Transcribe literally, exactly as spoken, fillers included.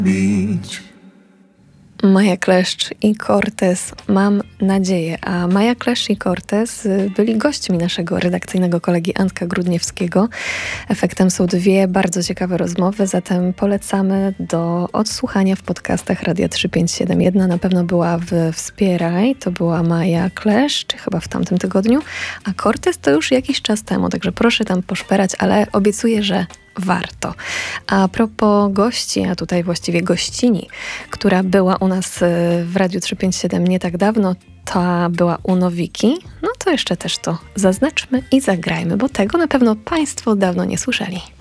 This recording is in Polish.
Maja Kleszcz i Cortez, mam nadzieję. A Maja Kleszcz i Cortez byli gośćmi naszego redakcyjnego kolegi Antka Grudniewskiego. Efektem są dwie bardzo ciekawe rozmowy, zatem polecamy do odsłuchania w podcastach Radia trzy pięć siedem. Jedna na pewno była w Wspieraj, to była Maja Kleszcz, chyba w tamtym tygodniu, a Cortez to już jakiś czas temu, także proszę tam poszperać, ale obiecuję, że warto. A propos gości, a tutaj właściwie gościni, która była u nas w Radiu trzy pięć siedem nie tak dawno, ta była u Nowiki, no to jeszcze też to zaznaczmy i zagrajmy, bo tego na pewno Państwo dawno nie słyszeli.